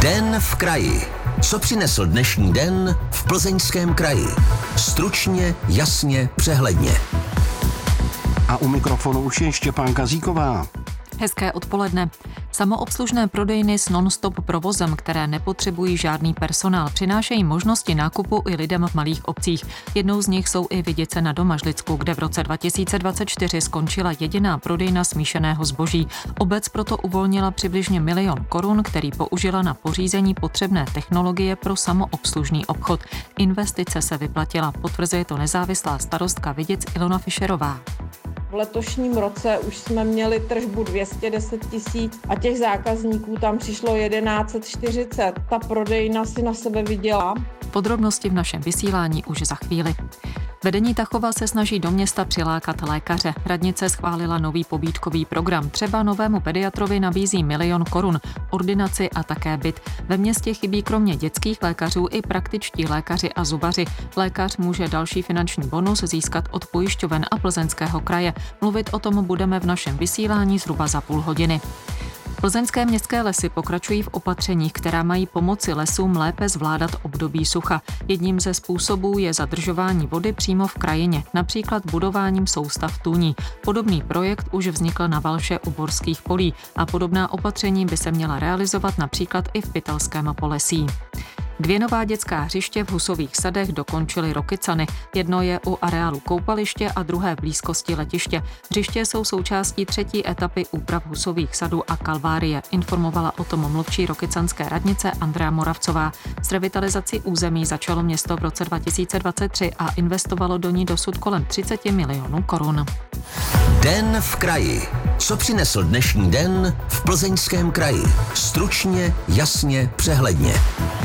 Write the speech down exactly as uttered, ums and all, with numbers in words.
Den v kraji. Co přinesl dnešní den v Plzeňském kraji? Stručně, jasně, přehledně. A u mikrofonu už je Štěpánka Zíková. Hezké odpoledne. Samoobslužné prodejny s non-stop provozem, které nepotřebují žádný personál, přinášejí možnosti nákupu i lidem v malých obcích. Jednou z nich jsou i Viděce na Domažlicku, kde v roce dva tisíce dvacet čtyři skončila jediná prodejna smíšeného zboží. Obec proto uvolnila přibližně milion korun, který použila na pořízení potřebné technologie pro samoobslužný obchod. Investice se vyplatila, potvrzuje to nezávislá starostka Viděc Ilona Fischerová. V letošním roce už jsme měli tržbu dvě stě deset tisíc a těch zákazníků tam přišlo tisíc sto čtyřicet. Ta prodejna si na sebe vydělá. Podrobnosti v našem vysílání už za chvíli. Vedení Tachova se snaží do města přilákat lékaře. Radnice schválila nový pobídkový program. Třeba novému pediatrovi nabízí milion korun, ordinaci a také byt. Ve městě chybí kromě dětských lékařů i praktičtí lékaři a zubaři. Lékař může další finanční bonus získat od pojišťoven a Plzeňského kraje. Mluvit o tom budeme v našem vysílání zhruba za půl hodiny. Plzeňské městské lesy pokračují v opatřeních, která mají pomoci lesům lépe zvládat období sucha. Jedním ze způsobů je zadržování vody přímo v krajině, například budováním soustav tůní. Podobný projekt už vznikl na Valše u Borských polí a podobná opatření by se měla realizovat například i v Pytelském Polesí. Dvě nová dětská hřiště v Husových sadech dokončily Rokycany. Jedno je u areálu koupaliště a druhé v blízkosti letiště. Hřiště jsou součástí třetí etapy úprav Husových sadů a Kalvárie. Informovala o tom mluvčí rokycanské radnice Andrea Moravcová. S revitalizací území začalo město v roce dva tisíce dvacet tři a investovalo do ní dosud kolem třicet milionů korun. Den v kraji. Co přinesl dnešní den v Plzeňském kraji? Stručně, jasně, přehledně.